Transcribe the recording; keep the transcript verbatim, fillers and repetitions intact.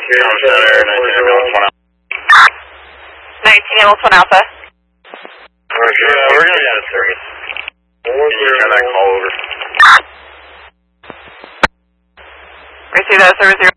nineteen Hamilton one Alpha. We're going to be out of service. Can you try that call over? Receive that, service zero.